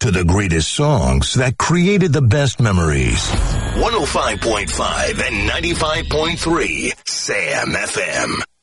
to the greatest songs that created the best memories. 105.5 and 95.3 Sam FM.